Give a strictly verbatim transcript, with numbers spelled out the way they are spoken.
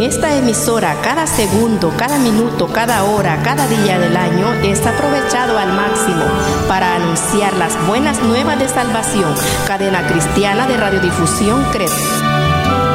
esta emisora, cada segundo, cada minuto, cada hora, cada día del año es aprovechado al máximo para anunciar las buenas nuevas de salvación. Cadena Cristiana de Radiodifusión C R E P.